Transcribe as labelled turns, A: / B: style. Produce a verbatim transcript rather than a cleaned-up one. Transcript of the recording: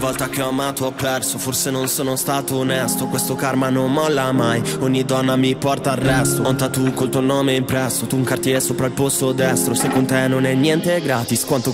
A: Volta che ho amato ho perso, forse non sono stato onesto. Questo karma non molla mai, ogni donna mi porta al resto. Ho un tattoo col tuo nome impresso, tu un cartier sopra il polso destro. Se con te non è niente gratis, quanto